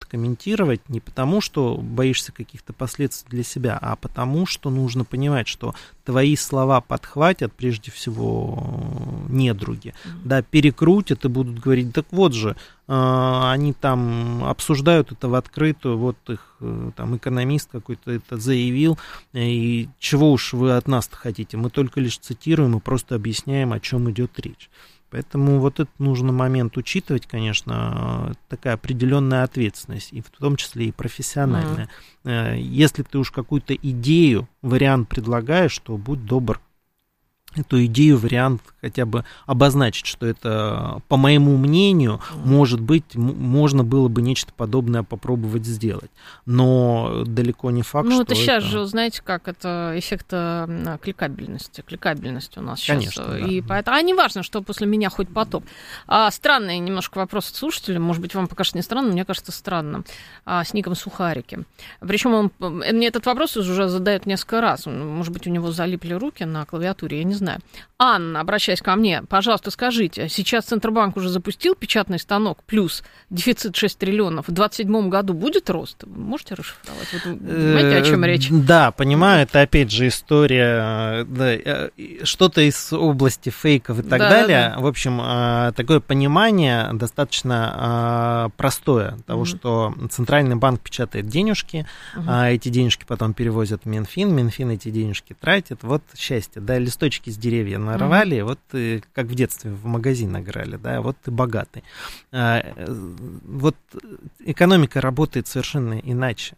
комментировать не потому, что боишься каких-то последствий для себя, а потому, что нужно понимать, что твои слова подхватят прежде всего недруги, да, перекрутят и будут говорить, так вот же, они там обсуждают это в открытую, вот их там экономист какой-то это заявил, и чего уж вы от нас-то хотите, мы только лишь цитируем и просто объясняем, о чем идет речь. Поэтому вот этот нужно момент учитывать, конечно, такая определенная ответственность, и в том числе и профессиональная. Если ты уж какую-то идею, вариант предлагаешь, то будь добр, эту идею, вариант хотя бы обозначить, что это, по моему мнению, может быть, можно было бы нечто подобное попробовать сделать. Но далеко не факт, что это сейчас же, знаете, как это эффект кликабельности. Кликабельность у нас сейчас. Конечно, да. И поэтому, не важно, что после меня хоть потоп. Странный немножко вопрос от слушателя. Может быть, вам покажется не странным, мне кажется странным. С ником Сухарики. Причем мне этот вопрос уже задают несколько раз. Может быть, у него залипли руки на клавиатуре, я не знаю. Анна, обращаясь ко мне, пожалуйста, скажите, сейчас Центробанк уже запустил печатный станок, плюс дефицит 6 триллионов, в 2027 году будет рост? Вы можете расшифровать? Вы понимаете, о чем речь? Да, понимаю, это опять же история, что-то из области фейков и так далее. В общем, такое понимание достаточно простое того, что Центральный банк печатает денежки, эти денежки потом перевозят в Минфин, Минфин эти денежки тратит, вот счастье, да, листочки с деревья нарвали, вот как в детстве в магазин играли, да, вот ты богатый. Вот экономика работает совершенно иначе.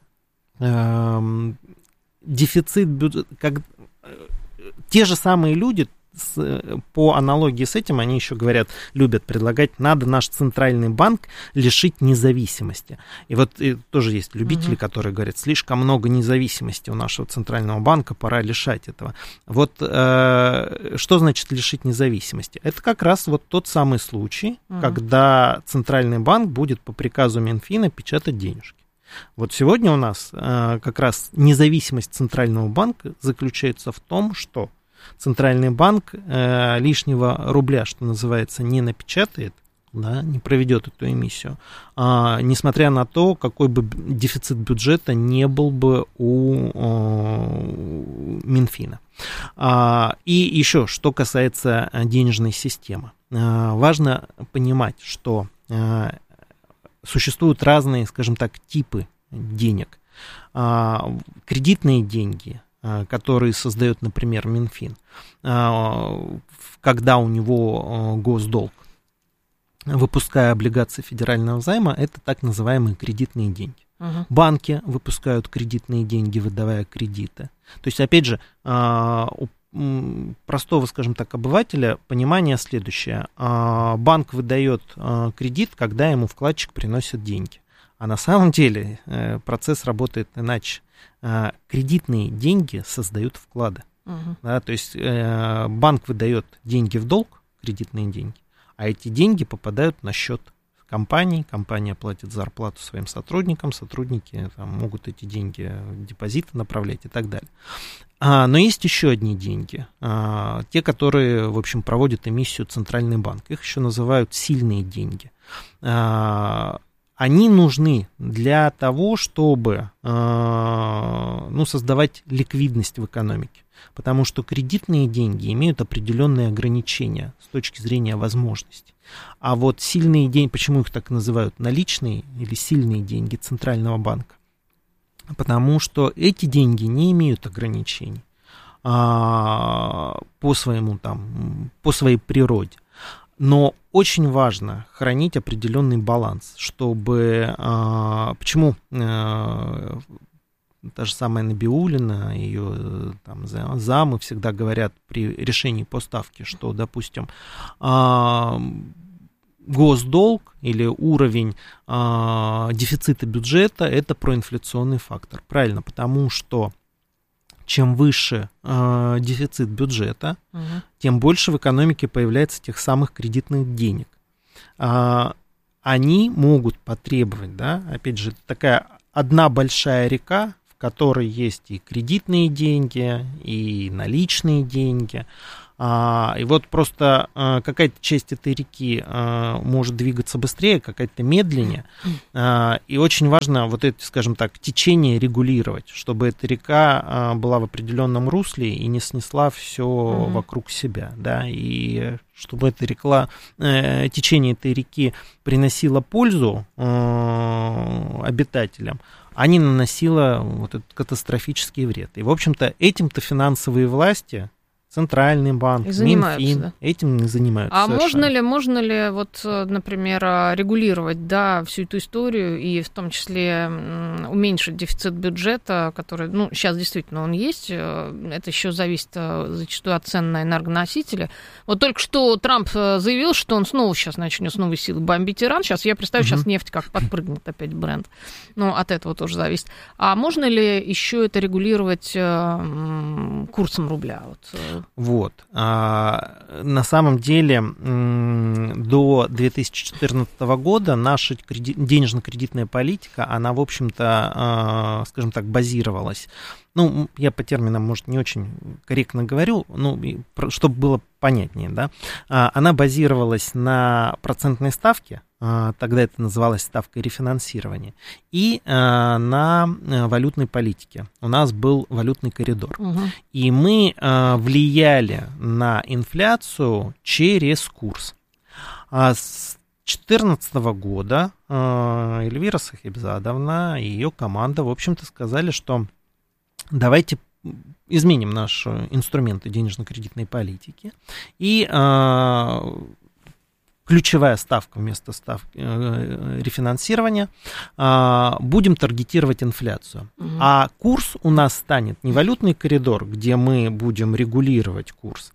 Дефицит бюджета, те же самые люди, по аналогии с этим, они еще говорят, любят предлагать, надо наш центральный банк лишить независимости. И вот и тоже есть любители, которые говорят, слишком много независимости у нашего центрального банка, пора лишать этого. Вот что значит лишить независимости? Это как раз вот тот самый случай, когда центральный банк будет по приказу Минфина печатать денежки. Вот сегодня у нас как раз независимость центрального банка заключается в том, что Центральный банк лишнего рубля, что называется, не напечатает, да, не проведет эту эмиссию, несмотря на то, какой бы дефицит бюджета не был бы у Минфина. И еще, что касается денежной системы. Важно понимать, что существуют разные, скажем так, типы денег. Кредитные деньги, которые создает, например, Минфин, когда у него госдолг, выпуская облигации федерального займа, это так называемые кредитные деньги. Банки выпускают кредитные деньги, выдавая кредиты. То есть, опять же, у простого, скажем так, обывателя понимание следующее. Банк выдает кредит, когда ему вкладчик приносит деньги. А на самом деле процесс работает иначе. Кредитные деньги создают вклады. Да, то есть банк выдает деньги в долг, кредитные деньги, а эти деньги попадают на счет компании, компания платит зарплату своим сотрудникам, сотрудники там, могут эти деньги в депозиты направлять и так далее. Но есть еще одни деньги, те, которые, в общем, проводит эмиссию Центральный банк. Их еще называют сильные деньги. Они нужны для того, чтобы создавать ликвидность в экономике, потому что кредитные деньги имеют определенные ограничения с точки зрения возможностей. А вот сильные деньги, почему их так называют, наличные или сильные деньги Центрального банка? Потому что эти деньги не имеют ограничений по своей природе. Но очень важно хранить определенный баланс, чтобы... Почему та же самая Набиуллина, ее там, замы всегда говорят при решении по ставке, что, допустим, госдолг или уровень дефицита бюджета – это проинфляционный фактор. Правильно, потому что чем выше дефицит бюджета, тем больше в экономике появляется тех самых кредитных денег. Они могут потребовать, да, опять же, такая одна большая река, в которой есть и кредитные деньги, и наличные деньги. И вот просто какая-то часть этой реки может двигаться быстрее, какая-то медленнее. И очень важно вот это, скажем так, течение регулировать, чтобы эта река была в определенном русле и не снесла все вокруг себя, да, и чтобы эта река, течение этой реки приносило пользу обитателям, а не наносило вот этот катастрофический вред. И, в общем-то, этим-то финансовые власти, Центральный банк, Минфин, да, этим не занимаются. А можно ли, вот, например, регулировать, да, всю эту историю и в том числе уменьшить дефицит бюджета, который, ну, сейчас действительно он есть, это еще зависит зачастую от цен на энергоносители. Вот только что Трамп заявил, что он снова сейчас начнет с новой силы бомбить Иран. Сейчас я представляю, сейчас нефть как подпрыгнет опять бренд. Ну, от этого тоже зависит. А можно ли еще это регулировать курсом рубля? Вот. На самом деле до 2014 года наша денежно-кредитная политика, она, в общем-то, скажем так, базировалась. Ну, я по терминам, может, не очень корректно говорю, ну, чтобы было понятнее, да. Она базировалась на процентной ставке, тогда это называлось ставкой рефинансирования, и на валютной политике. У нас был валютный коридор. И мы влияли на инфляцию через курс. С 2014 года Эльвира Сахибзадовна и ее команда, в общем-то, сказали, что давайте изменим наши инструменты денежно-кредитной политики, и ключевая ставка вместо ставки рефинансирования, будем таргетировать инфляцию. А курс у нас станет не валютный коридор, где мы будем регулировать курс,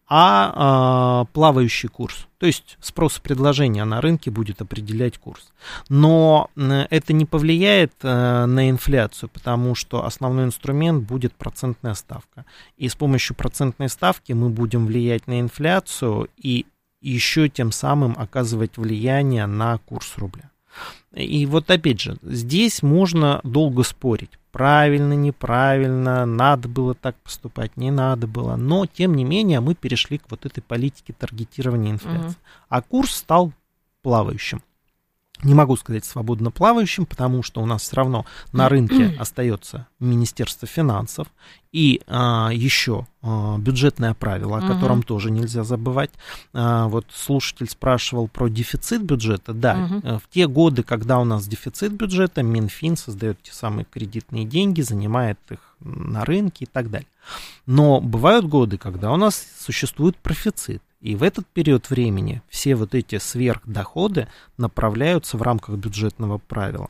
а плавающий курс. То есть спрос и предложение на рынке будет определять курс. Но это не повлияет на инфляцию, потому что основной инструмент будет процентная ставка. И с помощью процентной ставки мы будем влиять на инфляцию и еще тем самым оказывать влияние на курс рубля. И вот опять же, здесь можно долго спорить. Правильно, неправильно, надо было так поступать, не надо было. Но, тем не менее, мы перешли к вот этой политике таргетирования инфляции. А курс стал плавающим. Не могу сказать свободно плавающим, потому что у нас все равно на рынке остается Министерство финансов и еще бюджетное правило, о котором тоже нельзя забывать. Вот слушатель спрашивал про дефицит бюджета. Да, в те годы, когда у нас дефицит бюджета, Минфин создает те самые кредитные деньги, занимает их на рынке и так далее. Но бывают годы, когда у нас существует профицит. И в этот период времени все вот эти сверхдоходы направляются в рамках бюджетного правила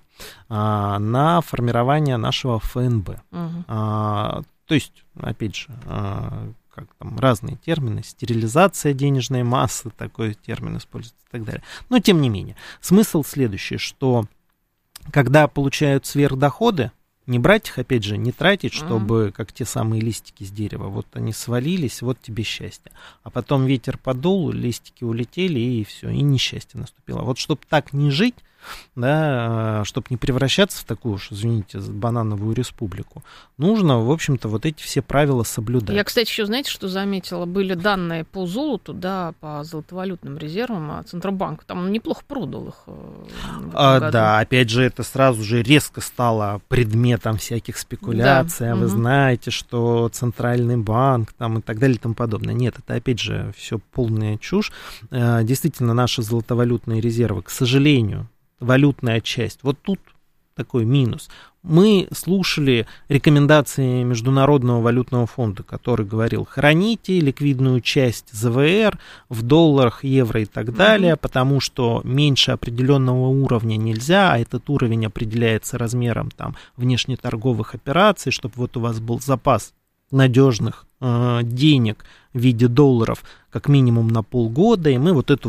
на формирование нашего ФНБ. То есть, опять же, как там разные термины, стерилизация денежной массы, такой термин используется и так далее. Но тем не менее, смысл следующий, что когда получают сверхдоходы, не брать их, опять же, не тратить, чтобы, как те самые листики с дерева, вот они свалились, вот тебе счастье. А потом ветер подул, листики улетели, и все, и несчастье наступило. Вот чтобы так не жить, да, чтобы не превращаться в такую уж, извините, банановую республику, нужно, в общем-то, вот эти все правила соблюдать. Я, кстати, еще, знаете, что заметила? Были данные по золоту, да, по золотовалютным резервам, а Центробанк там неплохо продал их. Да, опять же, это сразу же резко стало предметом всяких спекуляций. Да. Вы знаете, что Центральный банк там и так далее и тому подобное. Нет, это, опять же, все полная чушь. Действительно, наши золотовалютные резервы, к сожалению, валютная часть. Вот тут такой минус. Мы слушали рекомендации Международного валютного фонда, который говорил: храните ликвидную часть ЗВР в долларах, евро и так далее, потому что меньше определенного уровня нельзя, а этот уровень определяется размером там внешнеторговых операций, чтобы вот у вас был запас надежных денег в виде долларов как минимум на полгода, и мы вот эту вот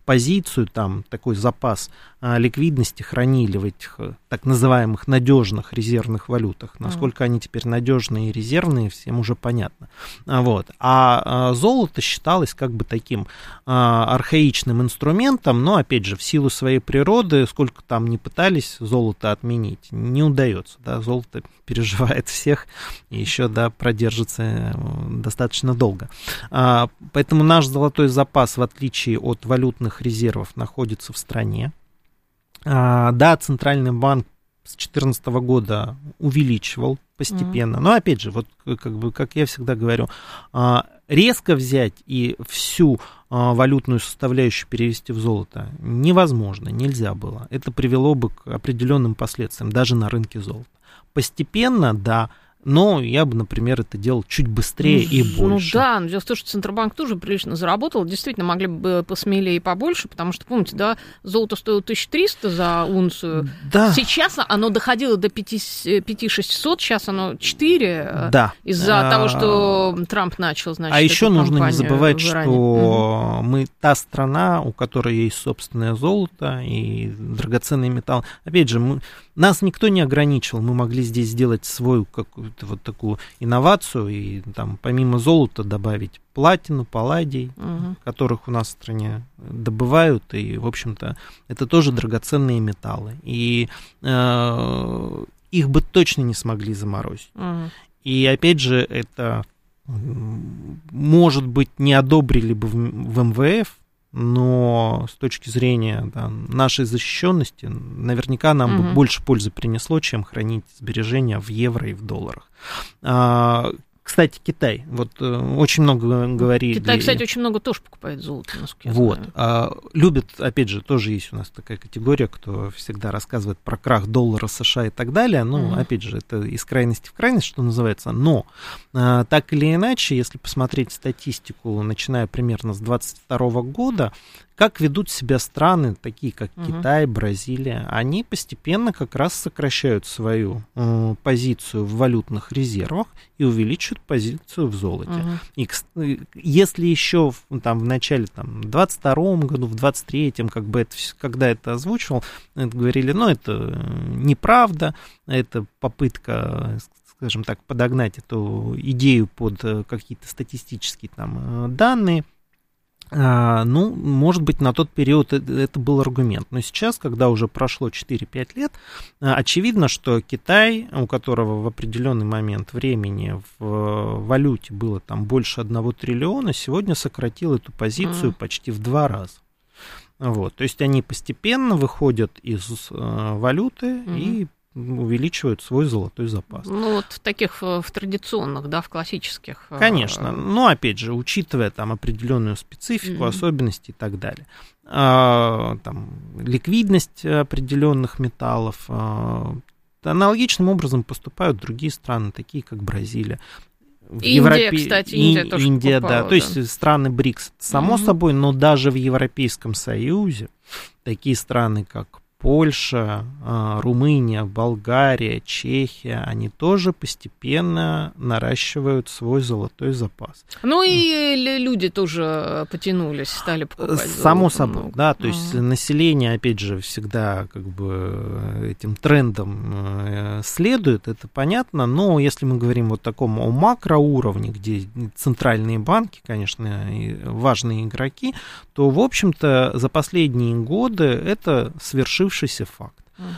позицию, там такой запас ликвидности хранили в этих так называемых надежных резервных валютах. Насколько они теперь надежные и резервные, всем уже понятно. Вот. А золото считалось как бы таким архаичным инструментом, но, опять же, в силу своей природы, сколько там ни пытались золото отменить, не удается. Да? Золото переживает всех и еще продержится достаточно долго. Поэтому наш золотой запас, в отличие от валютных резервов, находится в стране. Да, Центральный банк с 2014 года увеличивал постепенно, но опять же, вот как я всегда говорю, резко взять и всю валютную составляющую перевести в золото невозможно, нельзя было. Это привело бы к определенным последствиям даже на рынке золота. Постепенно, да. Но я бы, например, это делал чуть быстрее и больше. Ну да, но дело в том, что Центробанк тоже прилично заработал. Действительно, могли бы посмелее и побольше, потому что, помните, да, золото стоило 1300 за унцию. Да. Сейчас оно доходило до 5600, сейчас оно 4. Да. Из-за того, что Трамп начал, значит, а еще нужно не забывать, заранее. что мы та страна, у которой есть собственное золото и драгоценные металлы. Опять же, нас никто не ограничивал, мы могли здесь сделать свою какую-то вот такую инновацию и там помимо золота добавить платину, палладий, которых у нас в стране добывают, и, в общем-то, это тоже драгоценные металлы, и их бы точно не смогли заморозить. И, опять же, это, может быть, не одобрили бы в МВФ, но с точки зрения нашей защищенности, наверняка нам бы больше пользы принесло, чем хранить сбережения в евро и в долларах. Кстати, Китай, вот очень много говорили... Китай, кстати, очень много тоже покупает золото, насколько я знаю. Любят, опять же, тоже есть у нас такая категория, кто всегда рассказывает про крах доллара, США и так далее, ну, опять же, это из крайности в крайность, что называется, но так или иначе, если посмотреть статистику, начиная примерно с 2022 года, как ведут себя страны, такие как Китай, Бразилия, они постепенно как раз сокращают свою позицию в валютных резервах и увеличивают позицию в золоте. И если еще в начале в 22 году, в 23-м, когда это озвучивал, это говорили, это неправда, это попытка, скажем так, подогнать эту идею под какие-то статистические данные. Может быть, на тот период это был аргумент. Но сейчас, когда уже прошло 4-5 лет, очевидно, что Китай, у которого в определенный момент времени в валюте было там больше 1 триллиона, сегодня сократил эту позицию почти в 2 раза. Вот. То есть они постепенно выходят из валюты и увеличивают свой золотой запас. Вот в таких, в традиционных, в классических. Конечно, но опять же, учитывая определенную специфику, особенности и так далее. Ликвидность определенных металлов. Аналогичным образом поступают другие страны, такие как Бразилия. Индия, кстати, Индия тоже Индия, покупала, да. То есть страны БРИКС, само собой, но даже в Европейском Союзе такие страны, как Польша, Румыния, Болгария, Чехия, они тоже постепенно наращивают свой золотой запас. И люди тоже потянулись, стали покупать золото. Само собой, да, то есть население, опять же, всегда этим трендом следует, это понятно, но если мы говорим о таком о макроуровне, где центральные банки, конечно, важные игроки, то, в общем-то, за последние годы это свершившийся факт.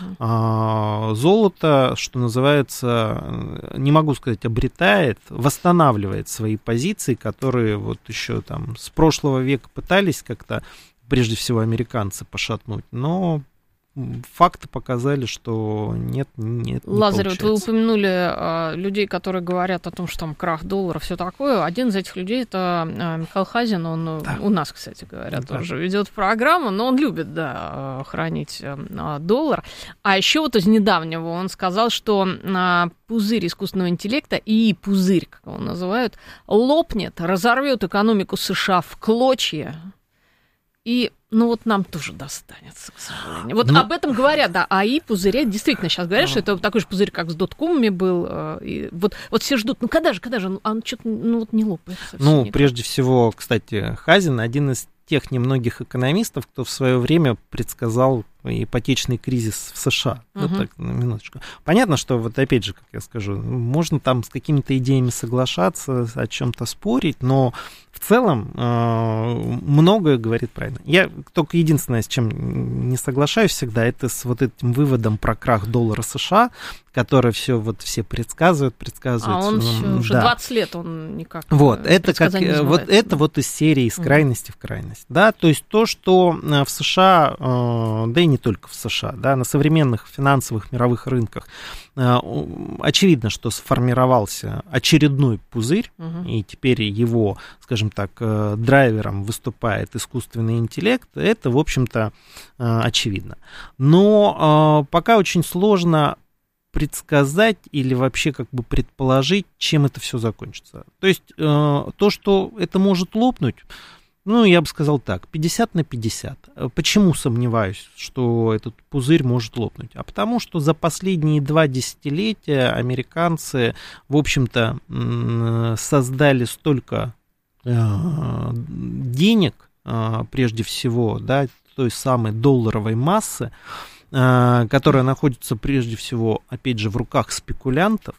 Золото, что называется, не могу сказать, обретает, восстанавливает свои позиции, которые вот еще с прошлого века пытались как-то, прежде всего, американцы пошатнуть, но факты показали, что нет, Лазарь, вот вы упомянули людей, которые говорят о том, что там крах доллара, все такое. Один из этих людей это Михаил Хазин, он у нас, кстати говоря, тоже ведет программу, но он любит, хранить доллар. А еще вот из недавнего он сказал, что пузырь искусственного интеллекта, и пузырь, как его называют, лопнет, разорвет экономику США в клочья. И, нам тоже достанется, к сожалению. Вот об этом говорят, АИ, пузыре, действительно, сейчас говорят, что это такой же пузырь, как с доткомами был. И вот все ждут, когда же, он что-то, не лопается. Прежде всего, кстати, Хазин один из тех немногих экономистов, кто в свое время предсказал ипотечный кризис в США. Вот так, на минуточку. Понятно, что, вот опять же, как я скажу, можно там с какими-то идеями соглашаться, о чем-то спорить, но в целом многое говорит правильно. Я только единственное, с чем не соглашаюсь всегда, это с вот этим выводом про крах доллара США, который все предсказывают. А он уже 20 лет, он никак вот, это как, вот из серии из крайности в крайность. Да? То есть то, что в США, да и не только в США, да, на современных финансовых мировых рынках очевидно, что сформировался очередной пузырь, и теперь его, скажем так, драйвером выступает искусственный интеллект, это, в общем-то, очевидно. Но пока очень сложно предсказать или вообще как бы предположить, чем это все закончится. То есть то, что это может лопнуть, ну, я бы сказал так, 50 на 50. Почему сомневаюсь, что этот пузырь может лопнуть? А потому что за последние 2 десятилетия американцы, в общем-то, создали столько денег, прежде всего, да, той самой долларовой массы, которая находится прежде всего, опять же, в руках спекулянтов.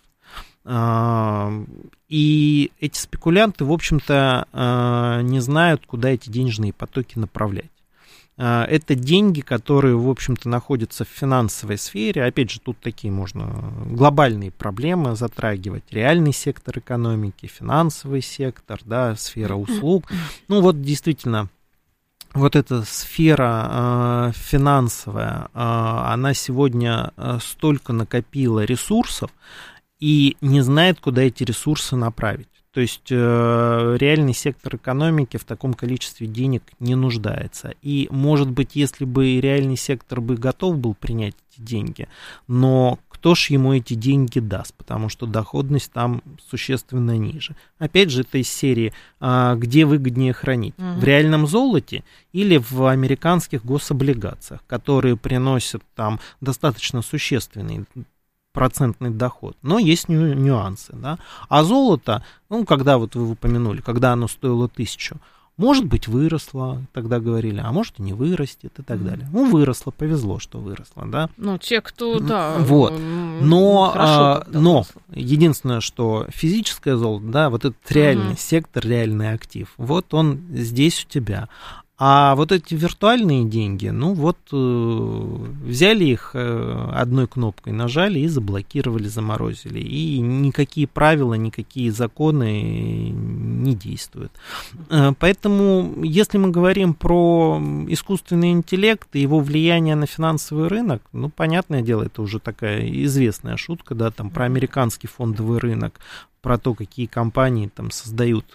И эти спекулянты, в общем-то, не знают, куда эти денежные потоки направлять. Это деньги, которые, в общем-то, находятся в финансовой сфере. Опять же, тут такие можно глобальные проблемы затрагивать. Реальный сектор экономики, финансовый сектор, да, сфера услуг. Ну вот действительно, вот эта сфера финансовая, она сегодня столько накопила ресурсов и не знает, куда эти ресурсы направить. То есть реальный сектор экономики в таком количестве денег не нуждается. И, может быть, если бы реальный сектор бы готов был принять эти деньги, но кто ж ему эти деньги даст, потому что доходность там существенно ниже. Опять же, это из серии, где выгоднее хранить, в реальном золоте или в американских гособлигациях, которые приносят там достаточно существенный процентный доход, но есть нюансы, да. А золото, ну, когда вот вы упомянули, когда оно стоило 1000, может быть, выросло, тогда говорили, а может и не вырастет и так далее. Ну, выросло, повезло, что выросло, да. Ну, те, кто, да. Вот. Но единственное, что физическое золото, да, вот этот реальный сектор, реальный актив, вот он здесь у тебя. А вот эти виртуальные деньги, ну вот взяли их одной кнопкой, нажали и заблокировали, заморозили. И никакие правила, никакие законы не действуют. Поэтому, если мы говорим про искусственный интеллект и его влияние на финансовый рынок, ну, понятное дело, это уже такая известная шутка, да, там про американский фондовый рынок, про то, какие компании там создают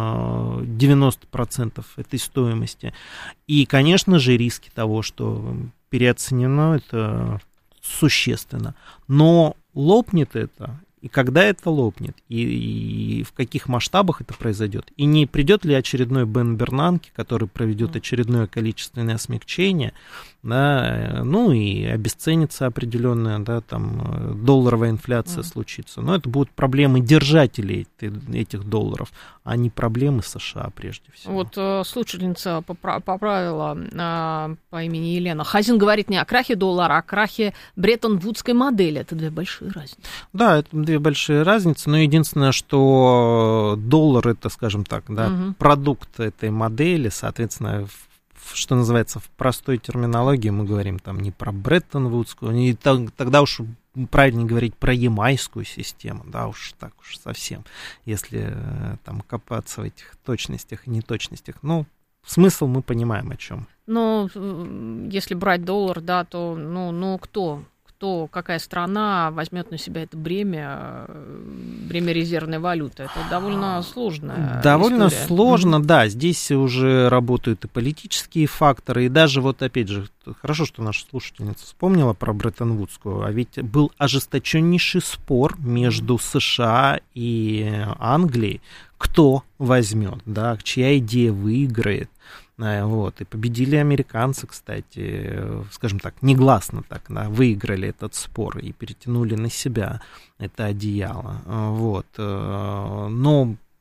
90% этой стоимости. И, конечно же, риски того, что переоценено, это существенно. Но лопнет это, и когда это лопнет, и в каких масштабах это произойдет, и не придет ли очередной Бен Бернанке, который проведет очередное количественное смягчение, да, ну и обесценится определенная, да, там долларовая инфляция случится. Но это будут проблемы держателей этих долларов, а не проблемы США прежде всего. Вот слушательница поправила по имени Елена. Хазин говорит не о крахе доллара, а о крахе Бреттон-Вудской модели. Это 2 большие разницы. Да, это 2 большие разницы, но единственное, что доллар это, скажем так, да, продукт этой модели, соответственно, что называется, в простой терминологии мы говорим там не про Бреттон-Вудскую, тогда уж правильнее говорить про ямайскую систему, да, уж так уж совсем, если там копаться в этих точностях и неточностях. Ну, смысл мы понимаем о чем. Ну, если брать доллар, да, то, ну кто, какая страна возьмет на себя это бремя резервной валюты? Это довольно сложная Довольно история. сложно, да. Здесь уже работают и политические факторы, и даже вот, опять же, хорошо, что наша слушательница вспомнила про Бреттон-Вудскую, а ведь был ожесточеннейший спор между США и Англией, кто возьмет, да, чья идея выиграет. Вот, и победили американцы, кстати, скажем так, негласно так, да, выиграли этот спор и перетянули на себя это одеяло. Вот. Но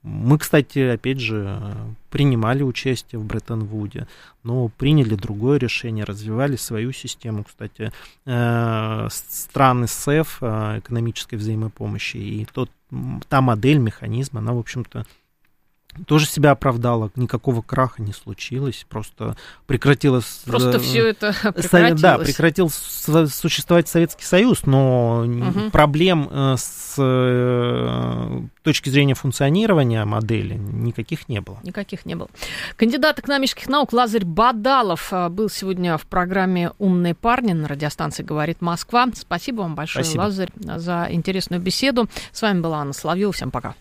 Мы, кстати, опять же, принимали участие в Бреттон-Вуде, но приняли другое решение, развивали свою систему. Кстати, страны СЭФ, экономической взаимопомощи, и та модель, механизм, она, в общем-то, тоже себя оправдала, никакого краха не случилось, просто прекратилось... Просто все это прекратилось. Да, прекратил существовать Советский Союз, но проблем с точки зрения функционирования модели никаких не было. Никаких не было. Кандидат экономических наук Лазарь Бадалов был сегодня в программе «Умные парни» на радиостанции «Говорит Москва». Спасибо вам большое, Лазарь, за интересную беседу. С вами была Анна Соловьева. Всем пока.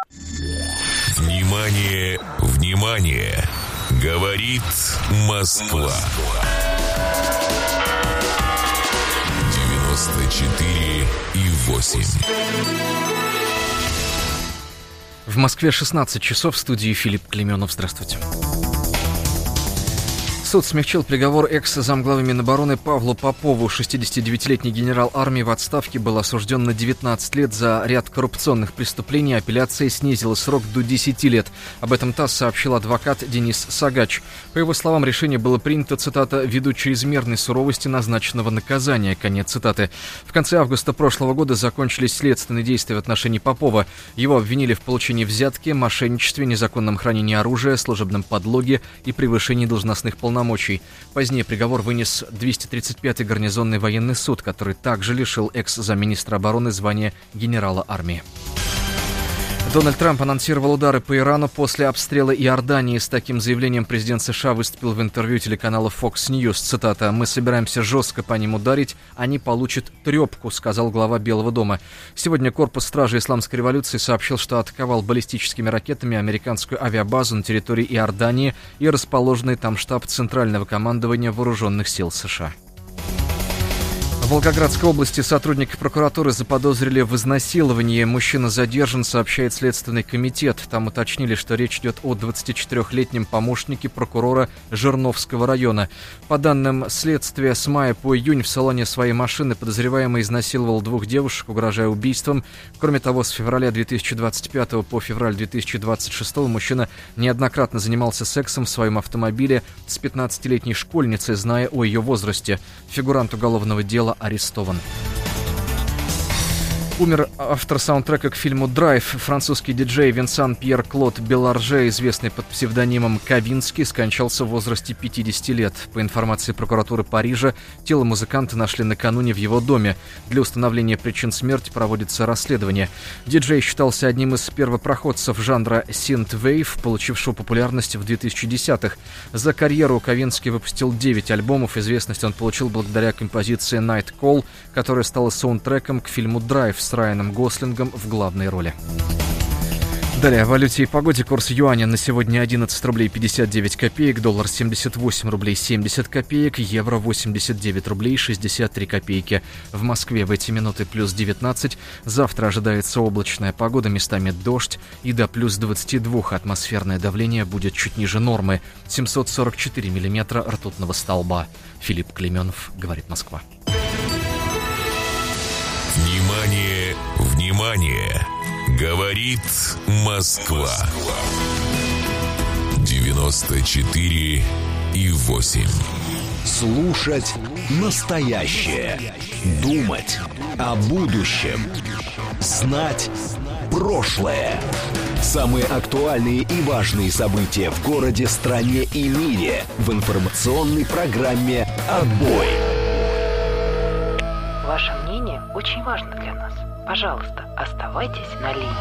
Внимание, внимание! Говорит Москва. 94,8. В Москве 16 часов, в студии Филипп Клейменов. Здравствуйте. Суд смягчил приговор экс-замглавы Минобороны Павлу Попову. 69-летний генерал армии в отставке был осужден на 19 лет за ряд коррупционных преступлений. Апелляция снизила срок до 10 лет. Об этом ТАСС сообщил адвокат Денис Сагач. По его словам, решение было принято, цитата, «ввиду чрезмерной суровости назначенного наказания». Конец цитаты. В конце августа прошлого года закончились следственные действия в отношении Попова. Его обвинили в получении взятки, мошенничестве, незаконном хранении оружия, служебном подлоге и превышении должностных полномочий. Позднее приговор вынес 235-й гарнизонный военный суд, который также лишил экс-замминистра обороны звания генерала армии. Дональд Трамп анонсировал удары по Ирану после обстрела Иордании. С таким заявлением президент США выступил в интервью телеканала Fox News. Цитата: «Мы собираемся жестко по ним ударить, они получат трепку», сказал глава Белого дома. Сегодня корпус стражи Исламской революции сообщил, что атаковал баллистическими ракетами американскую авиабазу на территории Иордании и расположенный там штаб Центрального командования Вооруженных сил США. В Волгоградской области сотрудника прокуратуры заподозрили в изнасиловании. Мужчина задержан, сообщает Следственный комитет. Там уточнили, что речь идет о 24-летнем помощнике прокурора Жирновского района. По данным следствия, с мая по июнь в салоне своей машины подозреваемый изнасиловал 2 девушек, угрожая убийством. Кроме того, с февраля 2025 по февраль 2026 мужчина неоднократно занимался сексом в своем автомобиле с 15-летней школьницей, зная о ее возрасте. Фигурант уголовного дела арестован. Умер автор саундтрека к фильму «Драйв». Французский диджей Винсан Пьер Клод Беларже, известный под псевдонимом Кавинский, скончался в возрасте 50 лет. По информации прокуратуры Парижа, тело музыканта нашли накануне в его доме. Для установления причин смерти проводится расследование. Диджей считался одним из первопроходцев жанра синт-вейв, получившего популярность в 2010-х. За карьеру Кавинский выпустил 9 альбомов. Известность он получил благодаря композиции «Night Call», которая стала саундтреком к фильму «Драйв» с Райаном Гослингом в главной роли. Далее о валюте и погоде. Курс юаня на сегодня 11 рублей 59 копеек, доллар 78 рублей 70 копеек, евро 89 рублей 63 копейки. В Москве в эти минуты плюс 19. Завтра ожидается облачная погода, местами дождь, и до плюс 22 атмосферное давление будет чуть ниже нормы. 744 миллиметра ртутного столба. Филипп Клейменов, говорит Москва. Внимание, внимание! Говорит Москва. 94,8. Слушать настоящее. Думать о будущем. Знать прошлое. Самые актуальные и важные события в городе, стране и мире в информационной программе «Отбой». Ваше мнение очень важно для нас. Пожалуйста, оставайтесь на линии.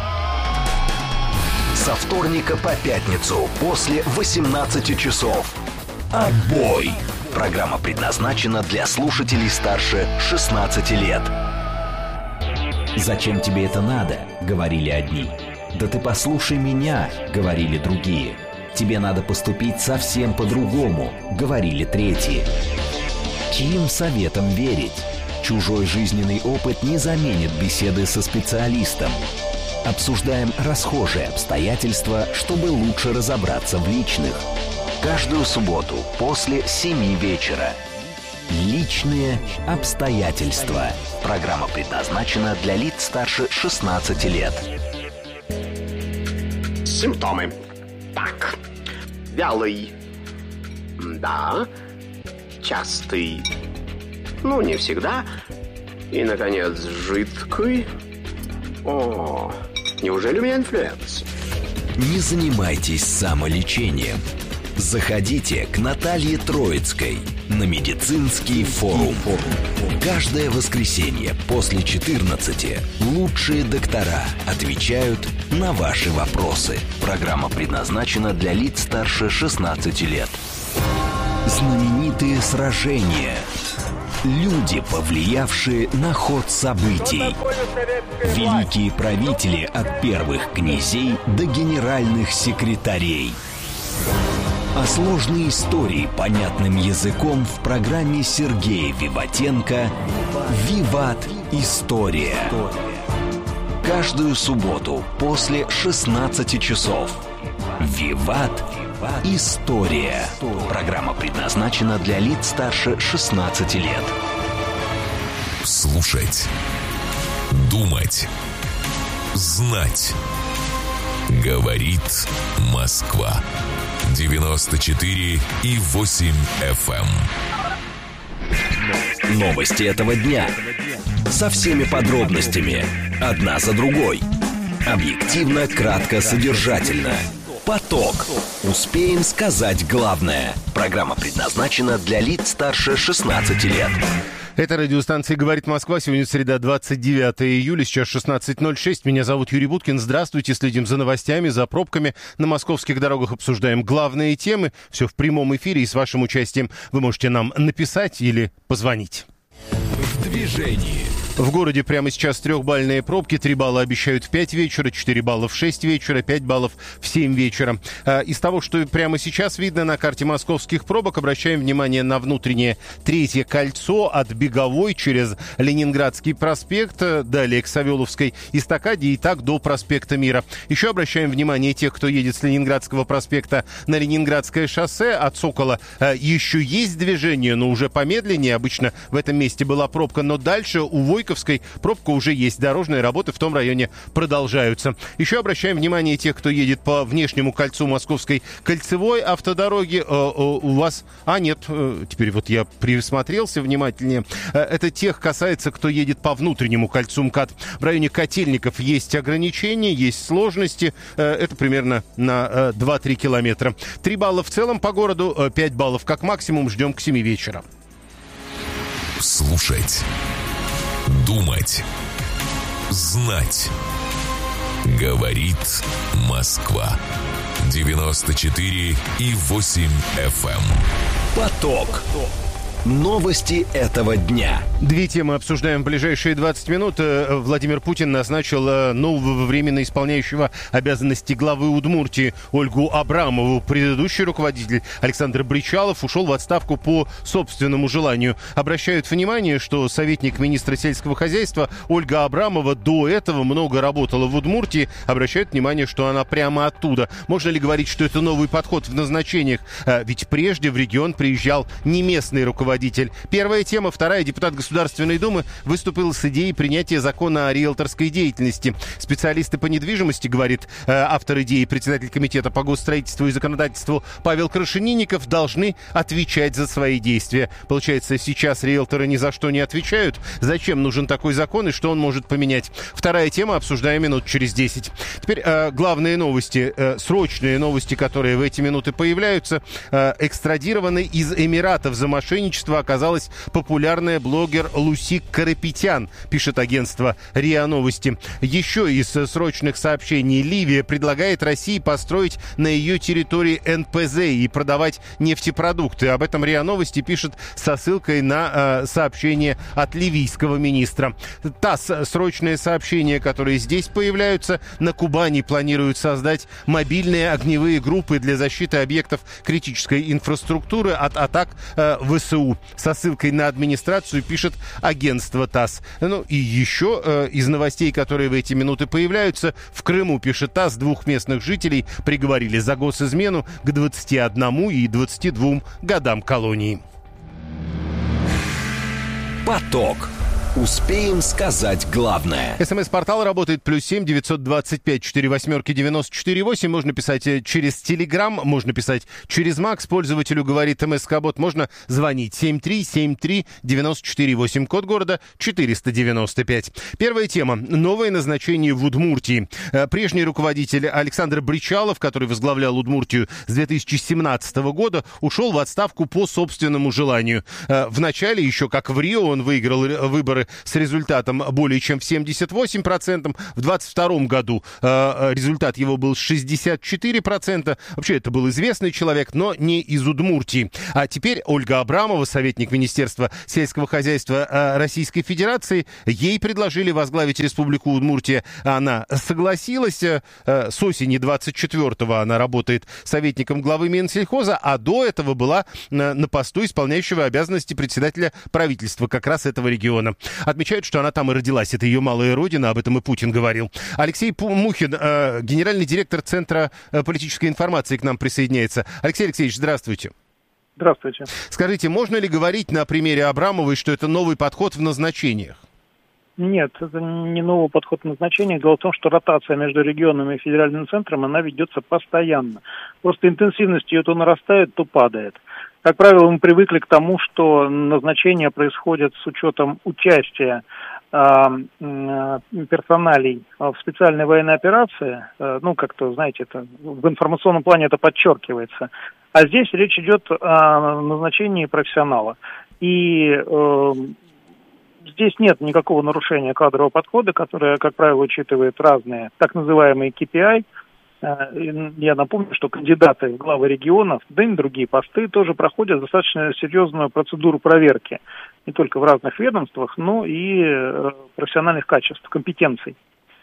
Со вторника по пятницу после 18 часов. «Отбой». Программа предназначена для слушателей старше 16 лет. «Зачем тебе это надо?» — говорили одни. «Да ты послушай меня», — говорили другие. «Тебе надо поступить совсем по-другому», — говорили третьи. Чьим советом верить? Чужой жизненный опыт не заменит беседы со специалистом. Обсуждаем расхожие обстоятельства, чтобы лучше разобраться в личных. Каждую субботу после 7 вечера. Личные обстоятельства. Программа предназначена для лиц старше 16 лет. Симптомы. Так. Вялый. Да. Частый. Ну, не всегда. И, наконец, жидкий. О, неужели у меня инфлюенс? Не занимайтесь самолечением. Заходите к Наталье Троицкой на медицинский форум. Каждое воскресенье после 14 лучшие доктора отвечают на ваши вопросы. Программа предназначена для лиц старше 16 лет. Знаменитые сражения. Люди, повлиявшие на ход событий. Великие правители от первых князей до генеральных секретарей. А сложные истории понятным языком в программе Сергея Виватенко «Виват. История». Каждую субботу после 16 часов. «Виват. История». Программа предназначена для лиц старше 16 лет. Слушать. Думать. Знать. Говорит Москва. 94,8 FM. Новости этого дня. Со всеми подробностями. Одна за другой. Объективно, кратко, содержательно. Поток. Успеем сказать главное. Программа предназначена для лиц старше 16 лет. Это радиостанция «Говорит Москва». Сегодня среда, 29 июля, сейчас 16:06. Меня зовут Юрий Буткин. Здравствуйте. Следим за новостями, за пробками. На московских дорогах обсуждаем главные темы. Все в прямом эфире и с вашим участием. Вы можете нам написать или позвонить. В движении. В городе прямо сейчас 3-бальные пробки. 3 балла обещают в 5 вечера, 4 балла в 6 вечера, 5 баллов в 7 вечера. Из того, что прямо сейчас видно на карте московских пробок, обращаем внимание на внутреннее 3-е кольцо от Беговой через Ленинградский проспект, далее к Савеловской эстакаде и так до проспекта Мира. Еще обращаем внимание тех, кто едет с Ленинградского проспекта на Ленинградское шоссе. От Сокола еще есть движение, но уже помедленнее. Обычно в этом месте была пробка, но дальше у Войковской пробка уже есть. Дорожные работы в том районе продолжаются. Еще обращаем внимание тех, кто едет по внешнему кольцу Московской кольцевой автодороги. У вас... нет, теперь вот я присмотрелся внимательнее. Это тех касается, кто едет по внутреннему кольцу МКАД. В районе Котельников есть ограничения, есть сложности. Это примерно на 2-3 километра. 3 балла в целом по городу, 5 баллов как максимум. Ждем к 7 вечера. Слушать. Думать. Знать. Говорит Москва. 94,8 FM. Поток. Новости этого дня. 2 темы обсуждаем в ближайшие 20 минут. Владимир Путин назначил нового временно исполняющего обязанности главы Удмуртии Ольгу Абрамову. Предыдущий руководитель Александр Бричалов ушел в отставку по собственному желанию. Обращают внимание, что советник министра сельского хозяйства Ольга Абрамова до этого много работала в Удмуртии. Обращают внимание, что она прямо оттуда. Можно ли говорить, что это новый подход в назначениях? Ведь прежде в регион приезжал не местный руководитель. Первая тема. Вторая. Депутат Государственной Думы выступил с идеей принятия закона о риэлторской деятельности. Специалисты по недвижимости, говорит автор идеи, председатель комитета по госстроительству и законодательству Павел Крашенинников, должны отвечать за свои действия. Получается, сейчас риэлторы ни за что не отвечают. Зачем нужен такой закон и что он может поменять? Вторая тема. Обсуждаем минут через 10. Теперь главные новости, срочные новости, которые в эти минуты появляются. Экстрадированный из Эмиратов за мошенничество оказалась популярная блогер Лусик Карапетян, пишет агентство РИА Новости. Еще из срочных сообщений. Ливия предлагает России построить на ее территории НПЗ и продавать нефтепродукты. Об этом РИА Новости пишет со ссылкой на сообщение от ливийского министра. ТАСС. Срочные сообщения, которые здесь появляются. На Кубани планируют создать мобильные огневые группы для защиты объектов критической инфраструктуры от атак ВСУ. Со ссылкой на администрацию пишет агентство ТАСС. Ну и еще из новостей, которые в эти минуты появляются. В Крыму, пишет ТАСС, 2 местных жителей приговорили за госизмену к 21 и 22 годам колонии. Поток. Успеем сказать главное. СМС-портал работает +7 925 48 94 8. Можно писать через Телеграм, можно писать через Макс. Пользователю говорит МСК-бот. Можно звонить 7373 94 8. Код города 495. Первая тема. Новое назначение в Удмуртии. Прежний руководитель Александр Бричалов, который возглавлял Удмуртию с 2017 года, ушел в отставку по собственному желанию. В начале, еще как в Рио, он выиграл выборы с результатом более чем в 78%. В 2022 году результат его был 64%. Вообще, это был известный человек, но не из Удмуртии. А теперь Ольга Абрамова, советник Министерства сельского хозяйства Российской Федерации, ей предложили возглавить Республику Удмуртия. Она согласилась. С осени 24-го она работает советником главы Минсельхоза, а до этого была на посту исполняющего обязанности председателя правительства как раз этого региона. Отмечают, что она там и родилась. Это ее малая родина, об этом и Путин говорил. Алексей Мухин, генеральный директор Центра политической информации, к нам присоединяется. Алексей Алексеевич, здравствуйте. Здравствуйте. Скажите, можно ли говорить на примере Абрамовой, что это новый подход в назначениях? Нет, это не новый подход в назначениях. Дело в том, что ротация между регионами и федеральным центром, она ведется постоянно. Просто интенсивность ее то нарастает, то падает. Как правило, мы привыкли к тому, что назначения происходят с учетом участия персоналей в специальной военной операции. Ну, как-то, знаете, это в информационном плане это подчеркивается. А здесь речь идет о назначении профессионала. И здесь нет никакого нарушения кадрового подхода, которое, как правило, учитывает разные так называемые KPI. Я напомню, что кандидаты в главы регионов, да и на другие посты тоже проходят достаточно серьезную процедуру проверки. Не только в разных ведомствах, но и профессиональных качеств, компетенций.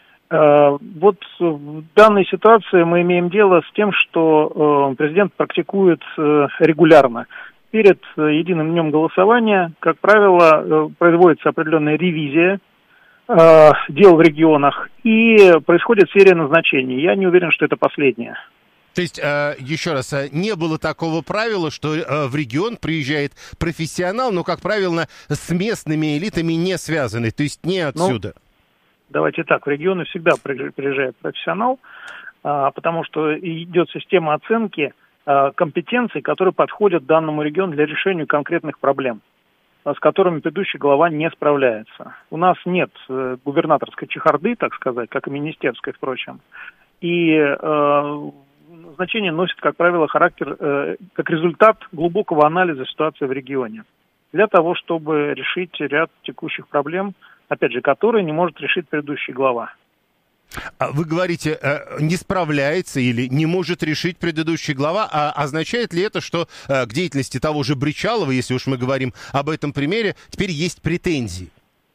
Вот в данной ситуации мы имеем дело с тем, что президент практикует регулярно. Перед единым днем голосования, как правило, производится определенная ревизия дел в регионах, и происходит серия назначений. Я не уверен, что это последнее. То есть, еще раз, не было такого правила, что в регион приезжает профессионал, но, как правило, с местными элитами не связанный, то есть не отсюда. Ну, давайте так, в регионы всегда приезжает профессионал, потому что идет система оценки компетенций, которые подходят данному региону для решения конкретных проблем, с которыми предыдущий глава не справляется. У нас нет губернаторской чехарды, так сказать, как и министерской, впрочем. И назначение носит, как правило, характер, как результат глубокого анализа ситуации в регионе. Для того, чтобы решить ряд текущих проблем, опять же, которые не может решить предыдущий глава. Вы говорите, не справляется или не может решить предыдущий глава, а означает ли это, что к деятельности того же Бричалова, если уж мы говорим об этом примере, теперь есть претензии?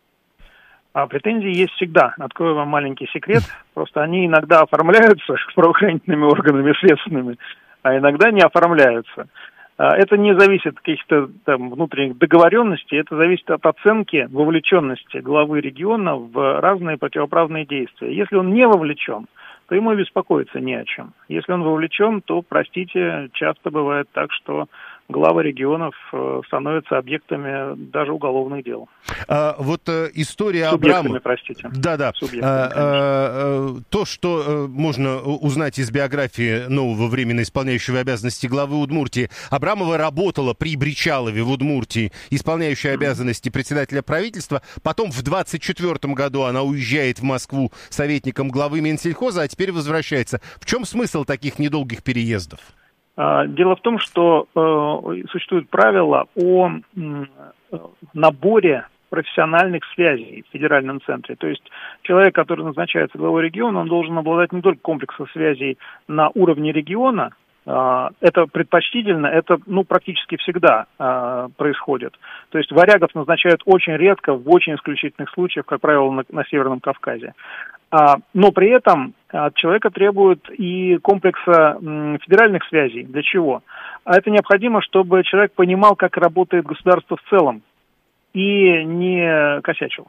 А претензии есть всегда. Открою вам маленький секрет. Просто они иногда оформляются правоохранительными органами следственными, а иногда не оформляются. Это не зависит от каких-то там внутренних договоренностей, это зависит от оценки вовлеченности главы региона в разные противоправные действия. Если он не вовлечен, то ему и беспокоиться не о чем. Если он вовлечен, то, простите, часто бывает так, что главы регионов становятся объектами даже уголовных дел. Вот история Абрамова. Простите. Да-да. То, что можно узнать из биографии нового временно исполняющего обязанности главы Удмуртии. Абрамова работала при Бричалове в Удмуртии, исполняющая обязанности председателя правительства. Потом в 24 году она уезжает в Москву советником главы Минсельхоза, а теперь возвращается. В чем смысл таких недолгих переездов? Дело в том, что существует правило о наборе профессиональных связей в федеральном центре. То есть человек, который назначается главой региона, он должен обладать не только комплексом связей на уровне региона. Это предпочтительно, это практически всегда происходит. То есть варягов назначают очень редко, в очень исключительных случаях, как правило, на Северном Кавказе. Но при этом от человека требуют и комплекса федеральных связей. Для чего? А это необходимо, чтобы человек понимал, как работает государство в целом и не косячил.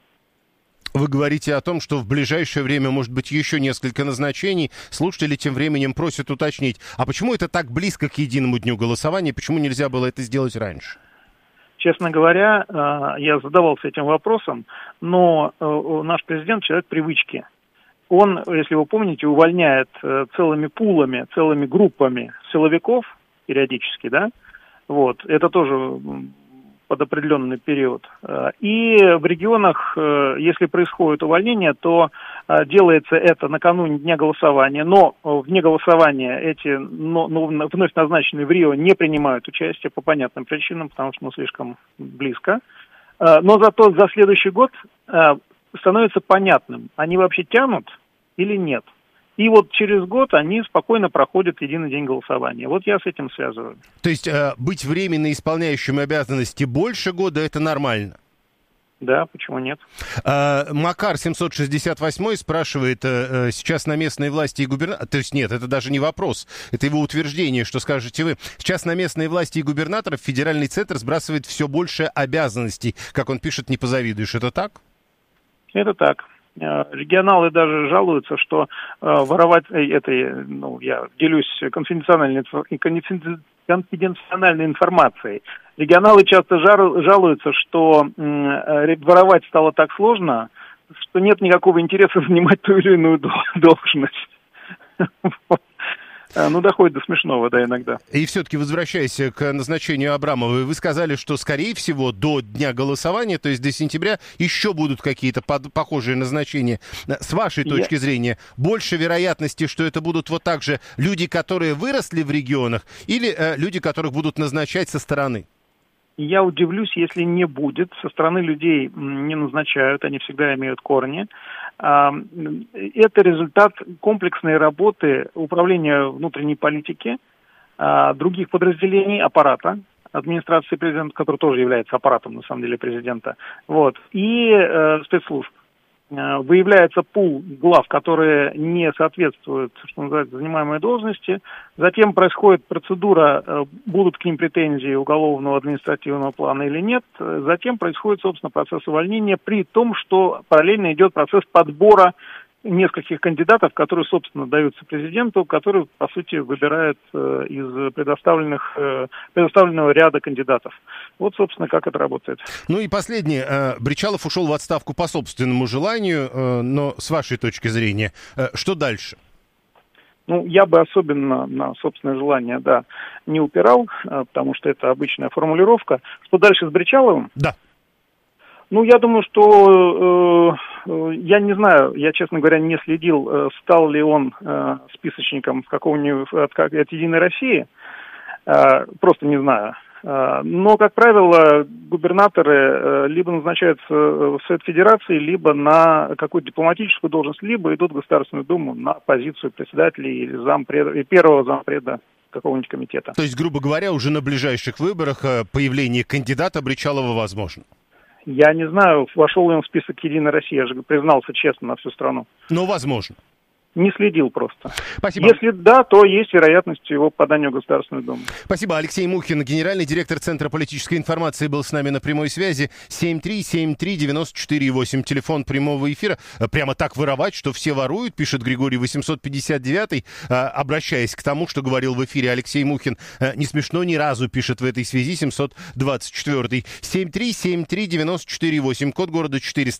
Вы говорите о том, что в ближайшее время может быть еще несколько назначений. Слушатели тем временем просят уточнить, а почему это так близко к единому дню голосования, почему нельзя было это сделать раньше? Честно говоря, я задавался этим вопросом, но наш президент человек привычки. Он, если вы помните, увольняет целыми пулами, целыми группами силовиков периодически, да? Вот, это тоже под определенный период. И в регионах, если происходит увольнение, то делается это накануне дня голосования, но в дне голосования эти вновь назначенные в Рио не принимают участие по понятным причинам, потому что слишком близко. Но зато за следующий год становится понятным, они вообще тянут или нет. И вот через год они спокойно проходят единый день голосования. Вот я с этим связываю. То есть быть временно исполняющим обязанности больше года – это нормально? Да, почему нет? Макар 768 спрашивает, сейчас на местные власти и губернаторы... То есть нет, это даже не вопрос, это его утверждение, что скажете вы. Сейчас на местные власти и губернаторов федеральный центр сбрасывает все больше обязанностей. Как он пишет, не позавидуешь. Это так? Это так. Регионалы даже жалуются, что воровать я делюсь конфиденциальной информацией. Регионалы часто жалуются, что воровать стало так сложно, что нет никакого интереса занимать ту или иную должность. Ну, доходит до смешного, да, иногда. И все-таки, возвращаясь к назначению Абрамовой, вы сказали, что, скорее всего, до дня голосования, то есть до сентября, еще будут какие-то похожие назначения. С вашей точки зрения, больше вероятности, что это будут вот так же люди, которые выросли в регионах, или люди, которых будут назначать со стороны? Я удивлюсь, если не будет. Со стороны людей не назначают, они всегда имеют корни. Это результат комплексной работы управления внутренней политики, других подразделений, аппарата, администрации президента, который тоже является аппаратом, на самом деле, президента, вот, и спецслужб. Выявляется пул глав, которые не соответствуют, что называется, занимаемой должности. Затем происходит процедура, будут к ним претензии уголовного административного плана или нет. Затем происходит, собственно, процесс увольнения, при том, что параллельно идет процесс подбора нескольких кандидатов, которые, собственно, даются президенту, который, по сути, выбирает из предоставленного ряда кандидатов. Вот, собственно, как это работает. Ну и последнее. Бричалов ушел в отставку по собственному желанию, но с вашей точки зрения, что дальше? Ну, я бы особенно на собственное желание, да, не упирал, потому что это обычная формулировка. Что дальше с Бричаловым? Да. Ну, я думаю, что, я не знаю, я, честно говоря, не следил, стал ли он списочником какого-нибудь от «Единой России», просто не знаю. Но, как правило, губернаторы либо назначаются в Совет Федерации, либо на какую-то дипломатическую должность, либо идут в Государственную Думу на позицию председателя или первого зампреда какого-нибудь комитета. То есть, грубо говоря, уже на ближайших выборах появление кандидата Бричалова возможно? Я не знаю, вошел ли он в список «Единой России», я же признался честно на всю страну. Но возможно. Не следил просто. Спасибо. Если да, то есть вероятность его попадания в Государственную Думу. Спасибо. Алексей Мухин, генеральный директор Центра политической информации, был с нами на прямой связи. 7373948, телефон прямого эфира. Прямо так воровать, что все воруют, пишет Григорий 859, обращаясь к тому, что говорил в эфире Алексей Мухин. Не смешно ни разу, пишет в этой связи 724. 7373948, код города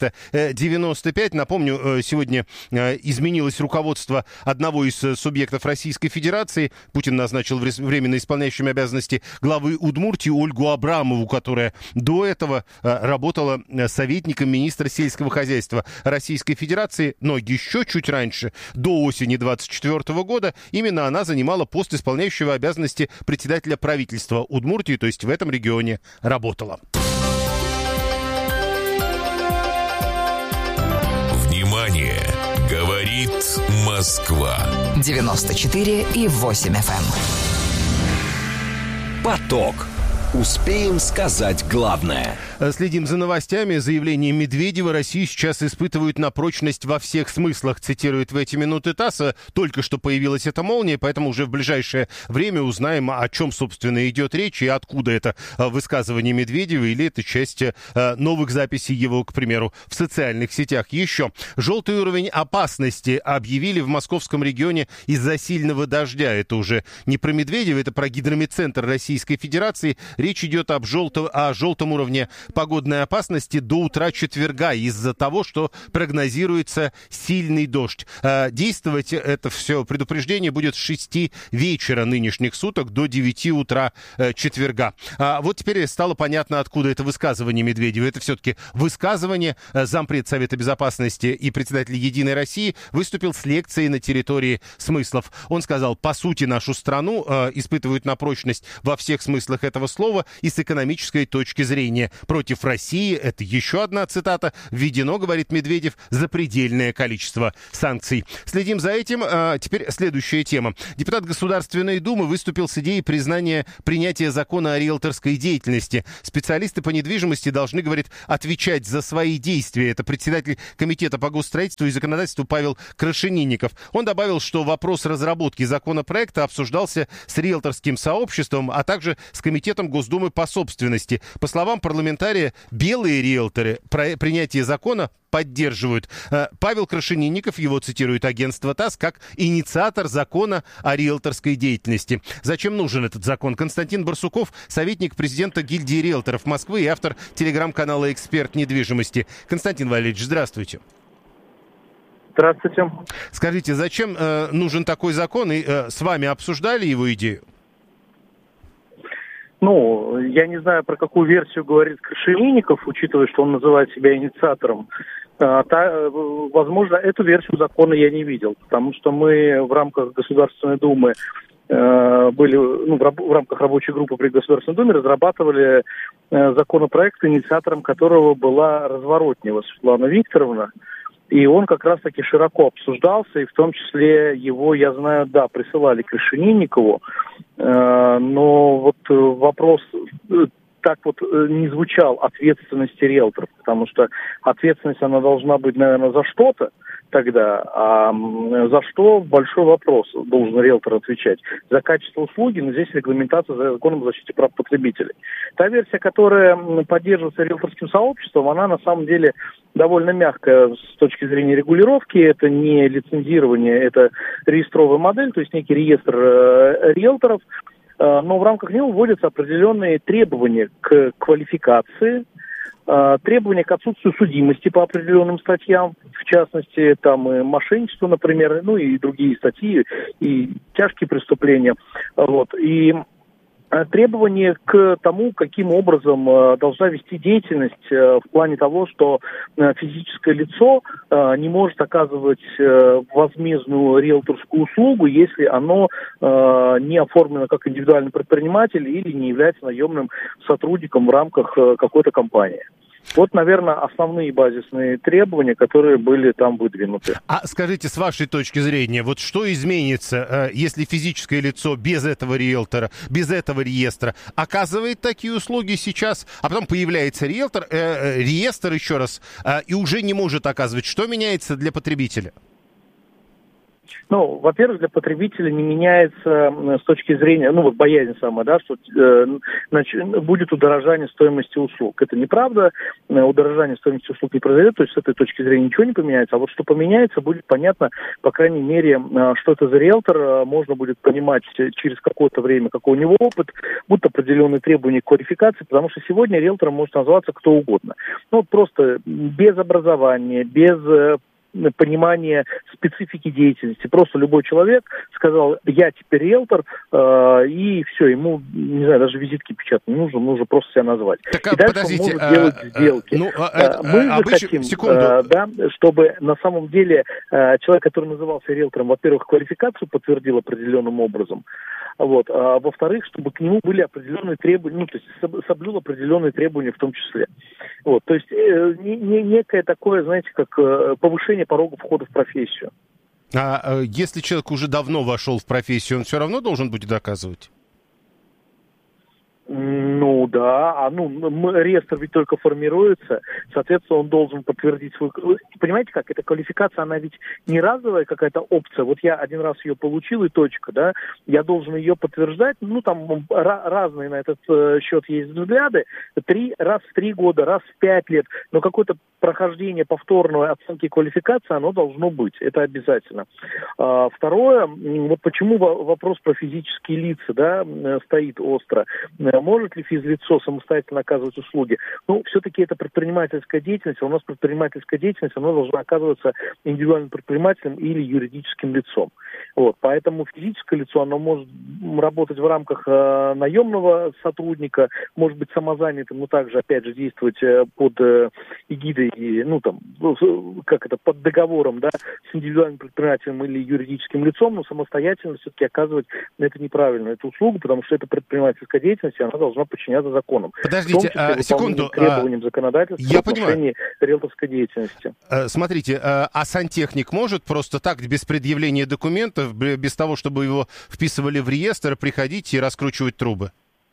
495. Напомню, сегодня изменилось руководство одного из субъектов Российской Федерации. Путин назначил временно исполняющим обязанности главы Удмуртии Ольгу Абрамову, которая до этого работала советником министра сельского хозяйства Российской Федерации, но еще чуть раньше, до осени 2024 года, именно она занимала пост исполняющего обязанности председателя правительства Удмуртии, то есть в этом регионе работала. Внимание! Говорит Москва. 94,8 FM. Поток. Успеем сказать главное. Следим за новостями. Заявление Медведева: Россию сейчас испытывают на прочность во всех смыслах, цитирует в эти минуты ТАСС. Только что появилась эта молния, поэтому уже в ближайшее время узнаем, о чем, собственно, идет речь и откуда это высказывание Медведева, или это часть новых записей его, к примеру, в социальных сетях. Еще желтый уровень опасности объявили в московском регионе из-за сильного дождя. Это уже не про Медведева, это про Гидрометцентр Российской Федерации. Речь идет о желтом уровне погодной опасности до утра четверга из-за того, что прогнозируется сильный дождь. Действовать это все предупреждение будет с 6 вечера нынешних суток до 9 утра четверга. Вот теперь стало понятно, откуда это высказывание Медведева. Это все-таки высказывание. Зампред Совета Безопасности и председатель «Единой России» выступил с лекцией на территории смыслов. Он сказал, по сути, нашу страну испытывают на прочность во всех смыслах этого слова и с экономической точки зрения. Против России, это еще одна цитата, введено, говорит Медведев, запредельное количество санкций. Следим за этим. Теперь следующая тема. Депутат Государственной Думы выступил с идеей принятия закона о риэлторской деятельности. Специалисты по недвижимости должны, говорит, отвечать за свои действия. Это председатель Комитета по госстроительству и законодательству Павел Крашенинников. Он добавил, что вопрос разработки законопроекта обсуждался с риэлторским сообществом, а также с Комитетом Госдумы по собственности. По словам парламентария, белые риэлторы принятие закона поддерживают. Павел Крашенинников, его цитирует агентство ТАСС, как инициатор закона о риэлторской деятельности. Зачем нужен этот закон? Константин Барсуков, советник президента гильдии риэлторов Москвы и автор телеграм-канала «Эксперт недвижимости». Константин Валерьевич, здравствуйте. Здравствуйте. Скажите, зачем нужен такой закон? И с вами обсуждали его идею? Ну, я не знаю, про какую версию говорит Крашенинников, учитывая, что он называет себя инициатором. Возможно, эту версию закона я не видел, потому что мы в рамках Государственной Думы были, в рамках рабочей группы при Государственной Думе разрабатывали законопроект, инициатором которого была Разворотнева Светлана Викторовна. И он как раз-таки широко обсуждался, и в том числе его, я знаю, присылали к Крашенинникову, но вот вопрос так вот не звучал ответственности риэлторов, потому что ответственность, она должна быть, наверное, за что-то тогда, а за что большой вопрос должен риэлтор отвечать. За качество услуги, но здесь регламентация за законом о защите прав потребителей. Та версия, которая поддерживается риэлторским сообществом, она на самом деле довольно мягкая с точки зрения регулировки. Это не лицензирование, это реестровая модель, то есть некий реестр риэлторов, но в рамках него вводятся определенные требования к квалификации, требования к отсутствию судимости по определенным статьям, в частности, там и мошенничество, например, и другие статьи, и тяжкие преступления. Вот. И требования к тому, каким образом должна вести деятельность в плане того, что физическое лицо не может оказывать возмездную риэлторскую услугу, если оно не оформлено как индивидуальный предприниматель или не является наемным сотрудником в рамках какой-то компании. Вот, наверное, основные базисные требования, которые были там выдвинуты. А скажите, с вашей точки зрения, вот что изменится, если физическое лицо без этого риэлтора, без этого реестра оказывает такие услуги сейчас, а потом появляется реестр еще раз, и уже не может оказывать? Что меняется для потребителя? Ну, во-первых, для потребителя не меняется с точки зрения, боязнь самая, что будет удорожание стоимости услуг. Это неправда, удорожание стоимости услуг не произойдет, то есть с этой точки зрения ничего не поменяется. А вот что поменяется, будет понятно, по крайней мере, что это за риэлтор, можно будет понимать через какое-то время, какой у него опыт, будут определенные требования к квалификации, потому что сегодня риэлтором может назваться кто угодно. просто без образования, без понимание специфики деятельности. Просто любой человек сказал, я теперь риэлтор, и все, ему, не знаю, даже визитки печатать не нужно, нужно просто себя назвать. Так, и дальше он может делать сделки. Мы хотим, чтобы на самом деле человек, который назывался риэлтором, во-первых, квалификацию подтвердил определенным образом, а во-вторых, чтобы к нему были определенные требования, то есть соблюл определенные требования в том числе. То есть некое такое, знаете, как повышение порога входа в профессию. А если человек уже давно вошел в профессию, он все равно должен будет доказывать? Реестр ведь только формируется, соответственно, он должен подтвердить свой... Понимаете как, эта квалификация, она ведь не разовая какая-то опция, вот я один раз ее получил и точка, да, я должен ее подтверждать, разные на этот счет есть взгляды, раз в 3 года, раз в 5 лет, но какое-то прохождение повторной оценки квалификации, оно должно быть, это обязательно. Второе, почему вопрос про физические лица, стоит остро. Может ли физлицо самостоятельно оказывать услуги. Ну, все-таки это предпринимательская деятельность, а у нас предпринимательская деятельность, она должна оказываться индивидуальным предпринимателем или юридическим лицом. Вот, поэтому физическое лицо, оно может работать в рамках наемного сотрудника, может быть самозанятым, но также, опять же, действовать под эгидой, ну, там, как это, под договором, да, с индивидуальным предпринимателем или юридическим лицом, но самостоятельно все-таки оказывать это неправильно, эту услугу, потому что это предпринимательская деятельность, и она должна подчиняться законам. Подождите, секунду. Требованиям законодательства я в отношении риэлторской деятельности. Смотрите, а сантехник может просто так, без предъявления документов, без того, чтобы его вписывали в реестр, приходить и раскручивать трубы?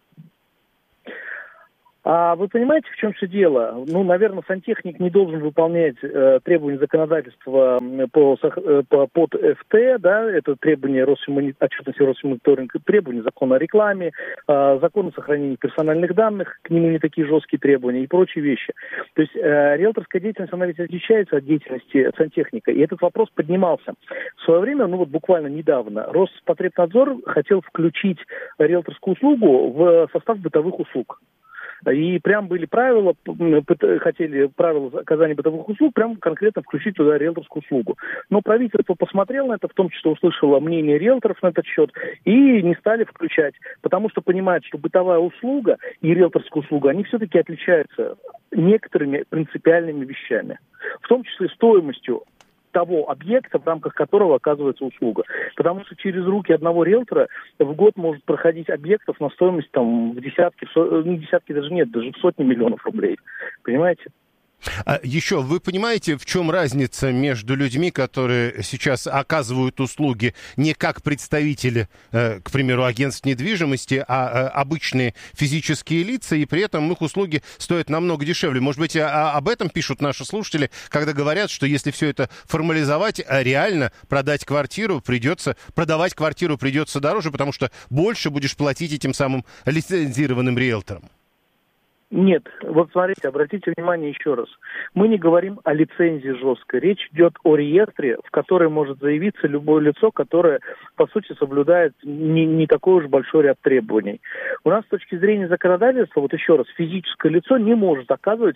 А вы понимаете, в чем все дело? Ну, наверное, сантехник не должен выполнять требования законодательства под ФТ, да, это требования отчетности Росфинмониторинга, требования закона о рекламе, закон о сохранении персональных данных, к нему не такие жесткие требования и прочие вещи. То есть риэлторская деятельность, она ведь отличается от деятельности сантехника, и этот вопрос поднимался. В свое время, ну вот буквально недавно, Роспотребнадзор хотел включить риэлторскую услугу в состав бытовых услуг. И прям были правила, хотели правила оказания бытовых услуг прям конкретно включить туда риэлторскую услугу. Но правительство посмотрело на это, в том числе услышало мнение риэлторов на этот счет, и не стали включать, потому что понимают, что бытовая услуга и риэлторская услуга, они все-таки отличаются некоторыми принципиальными вещами, в том числе стоимостью того объекта, в рамках которого оказывается услуга. Потому что через руки одного риэлтора в год может проходить объектов на стоимость там в десятки, даже в сотни миллионов рублей. Понимаете? Еще вы понимаете, в чем разница между людьми, которые сейчас оказывают услуги не как представители, к примеру, агентств недвижимости, а обычные физические лица, и при этом их услуги стоят намного дешевле? Может быть, об этом пишут наши слушатели, когда говорят, что если все это формализовать, реально продавать квартиру придется дороже, потому что больше будешь платить этим самым лицензированным риэлторам. Нет, вот смотрите, обратите внимание еще раз. Мы не говорим о лицензии жесткой. Речь идет о реестре, в который может заявиться любое лицо, которое, по сути, соблюдает не такой уж большой ряд требований. У нас с точки зрения законодательства, вот еще раз, физическое лицо не может оказывать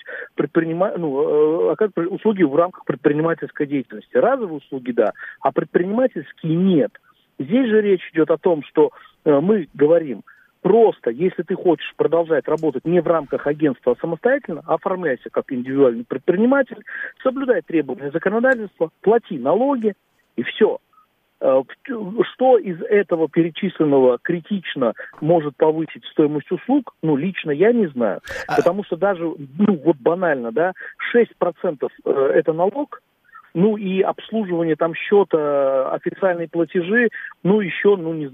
услуги в рамках предпринимательской деятельности. Разовые услуги, да, а предпринимательские нет. Здесь же речь идет о том, что мы говорим, просто, если ты хочешь продолжать работать не в рамках агентства, а самостоятельно, оформляйся как индивидуальный предприниматель, соблюдай требования законодательства, плати налоги, и все. Что из этого перечисленного критично может повысить стоимость услуг, лично я не знаю. Потому что даже, вот банально, да, 6% это налог, и обслуживание там счета, официальные платежи, еще,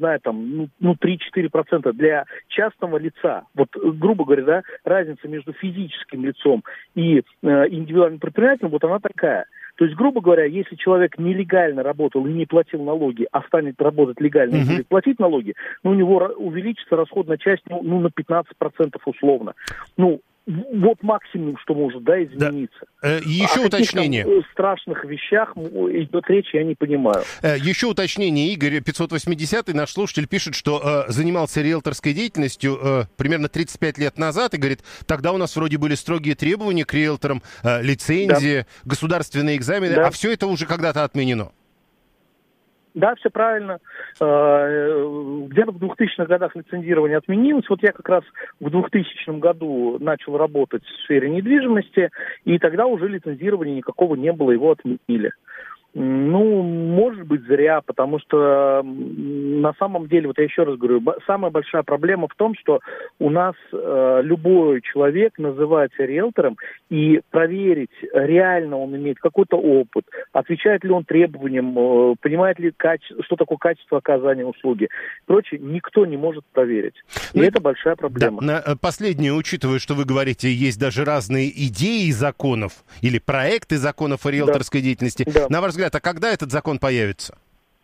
3-4% для частного лица. Вот, грубо говоря, да, разница между физическим лицом и индивидуальным предпринимателем, вот она такая. То есть, грубо говоря, если человек нелегально работал и не платил налоги, а станет работать легально и будет платить налоги, у него увеличится расходная часть, на 15% условно. Вот максимум, что может, измениться. Да. Еще уточнение. О страшных вещах идет речь, я не понимаю. Еще уточнение. Игорь 580, наш слушатель, пишет, что занимался риэлторской деятельностью примерно 35 лет назад, и говорит, тогда у нас вроде были строгие требования к риэлторам, лицензии, государственные экзамены, а все это уже когда-то отменено. Да, все правильно. Где-то в 2000-х годах лицензирование отменилось. Вот я как раз в 2000 году начал работать в сфере недвижимости, и тогда уже лицензирования никакого не было, его отменили. Может быть, зря, потому что на самом деле, вот я еще раз говорю, самая большая проблема в том, что у нас любой человек называется риэлтором, и проверить, реально он имеет какой-то опыт, отвечает ли он требованиям, понимает ли, что такое качество оказания услуги, прочее, никто не может проверить. И это большая проблема. Да, последнее, учитывая, что вы говорите, есть даже разные идеи законов или проекты законов о риэлторской деятельности, на ваш взгляд, а когда этот закон появится?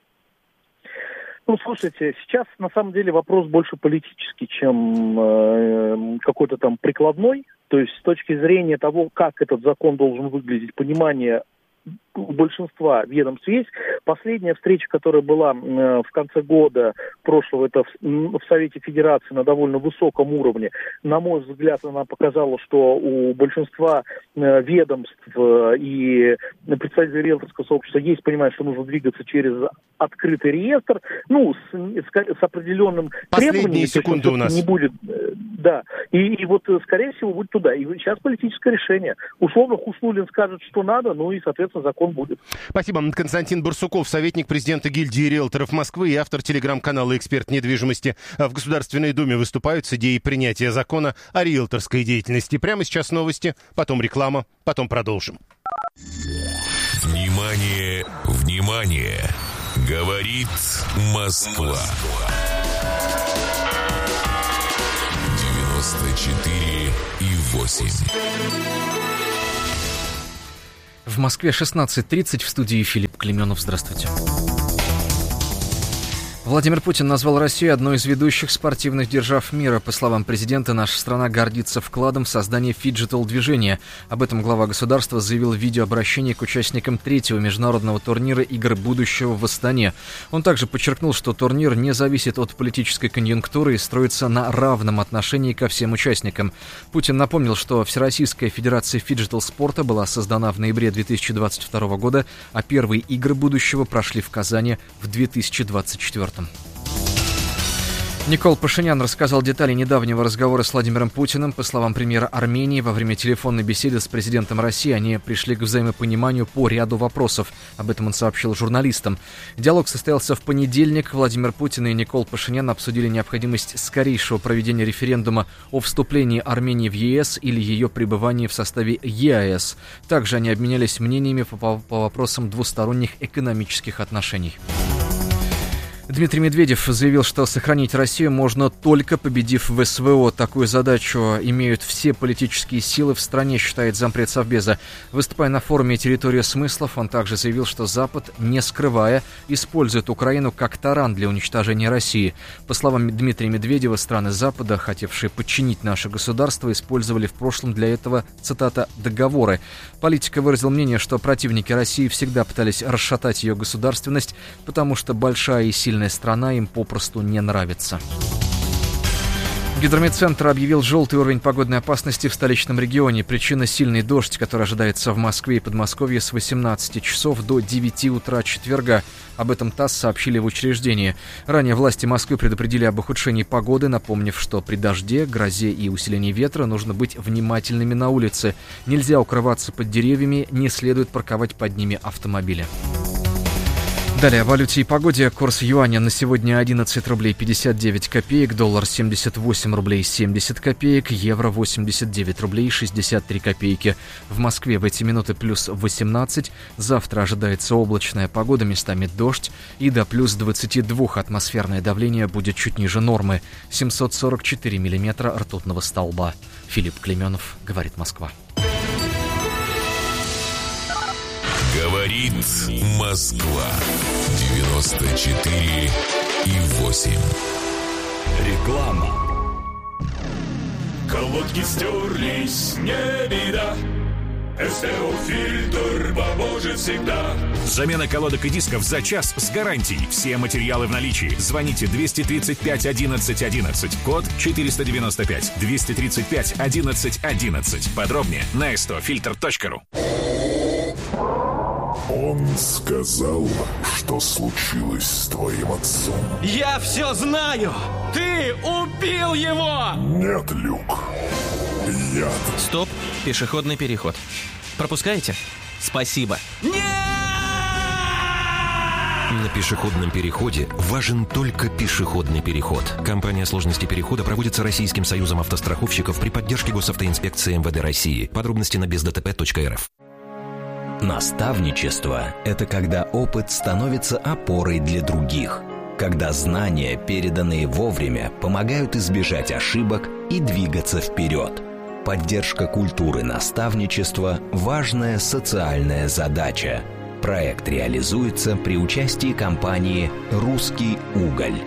Слушайте, сейчас на самом деле вопрос больше политический, чем какой-то там прикладной. То есть с точки зрения того, как этот закон должен выглядеть, понимание у большинства ведомств есть. Последняя встреча, которая была в конце года прошлого, это в Совете Федерации на довольно высоком уровне, на мой взгляд, она показала, что у большинства ведомств и представителей риэлторского сообщества есть понимание, что нужно двигаться через открытый реестр, с определенным последние секунды у нас. Не будет, да. И вот, скорее всего, будет туда. И сейчас политическое решение. Условно, Хуснуллин скажет, что надо, и, соответственно, закон будет. Спасибо. Константин Барсуков, советник президента гильдии риэлторов Москвы и автор телеграм-канала «Эксперт недвижимости». В Государственной Думе выступают с идеей принятия закона о риэлторской деятельности. Прямо сейчас новости, потом реклама, потом продолжим. Внимание, внимание! Говорит Москва. 94,8. В Москве 16:30, в студии Филипп Клеменов. Здравствуйте. Владимир Путин назвал Россию одной из ведущих спортивных держав мира. По словам президента, наша страна гордится вкладом в создание фиджитал-движения. Об этом глава государства заявил в видеообращении к участникам третьего международного турнира «Игр будущего» в Астане. Он также подчеркнул, что турнир не зависит от политической конъюнктуры и строится на равном отношении ко всем участникам. Путин напомнил, что Всероссийская федерация фиджитал-спорта была создана в ноябре 2022 года, а первые «Игры будущего» прошли в Казани в 2024. Никол Пашинян рассказал детали недавнего разговора с Владимиром Путиным. По словам премьера Армении, во время телефонной беседы с президентом России они пришли к взаимопониманию по ряду вопросов. Об этом он сообщил журналистам. Диалог состоялся в понедельник. Владимир Путин и Никол Пашинян обсудили необходимость скорейшего проведения референдума о вступлении Армении в ЕС или ее пребывании в составе ЕАЭС. Также они обменялись мнениями по вопросам двусторонних экономических отношений. Дмитрий Медведев заявил, что сохранить Россию можно только победив в СВО. Такую задачу имеют все политические силы в стране, считает зампред Совбеза. Выступая на форуме «Территория смыслов», он также заявил, что Запад, не скрывая, использует Украину как таран для уничтожения России. По словам Дмитрия Медведева, страны Запада, хотевшие подчинить наше государство, использовали в прошлом для этого, цитата, «договоры». Политик выразил мнение, что противники России всегда пытались расшатать ее государственность, потому что большая и сильная страна им попросту не нравится. Гидрометцентр объявил желтый уровень погодной опасности в столичном регионе. Причина — сильный дождь, который ожидается в Москве и Подмосковье с 18 часов до 9 утра четверга. Об этом ТАСС сообщили в учреждении. Ранее власти Москвы предупредили об ухудшении погоды, напомнив, что при дожде, грозе и усилении ветра нужно быть внимательными на улице. Нельзя укрываться под деревьями, не следует парковать под ними автомобили. Далее о валюте и погоде. Курс юаня на сегодня 11 рублей 59 копеек, доллар 78 рублей 70 копеек, евро 89 рублей 63 копейки. В Москве в эти минуты плюс 18. Завтра ожидается облачная погода, местами дождь, и до плюс 22 атмосферное давление будет чуть ниже нормы. 744 миллиметра ртутного столба. Филипп Клеменов, говорит Москва. Говорит Москва. 94,8. Реклама. Колодки стерлись, не беда. СТО-фильтр поможет всегда. Замена колодок и дисков за час с гарантией. Все материалы в наличии. Звоните 235 11 11. Код 495. 235 11 11. Подробнее на stofilter.ru. Он сказал, что случилось с твоим отцом. Я все знаю! Ты убил его! Нет, Люк. Яд. Стоп, пешеходный переход. Пропускаете? Спасибо. Нет! На пешеходном переходе важен только пешеходный переход. Кампания «Сложности перехода» проводится Российским союзом автостраховщиков при поддержке Госавтоинспекции МВД России. Подробности на бездтп.рф. Наставничество – это когда опыт становится опорой для других. Когда знания, переданные вовремя, помогают избежать ошибок и двигаться вперед. Поддержка культуры наставничества – важная социальная задача. Проект реализуется при участии компании «Русский уголь».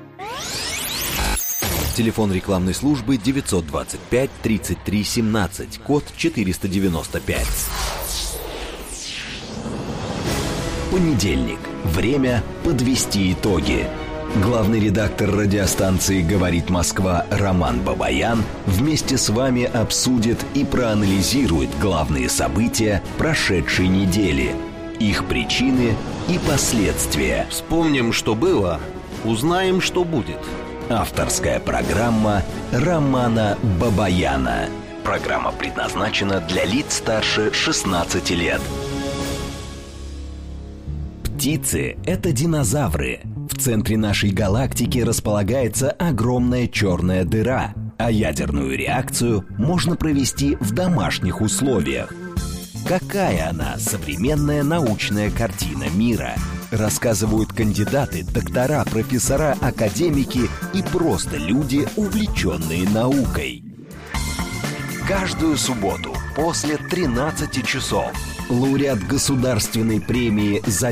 Телефон рекламной службы 925 33 17, код 495. Понедельник. Время подвести итоги. Главный редактор радиостанции «Говорит Москва» Роман Бабаян вместе с вами обсудит и проанализирует главные события прошедшей недели, их причины и последствия. Вспомним, что было, узнаем, что будет. Авторская программа Романа Бабаяна. Программа предназначена для лиц старше 16 лет. Птицы – это динозавры. В центре нашей галактики располагается огромная черная дыра, а ядерную реакцию можно провести в домашних условиях. Какая она, современная научная картина мира? Рассказывают кандидаты, доктора, профессора, академики и просто люди, увлеченные наукой. Каждую субботу после 13 часов лауреат государственной премии за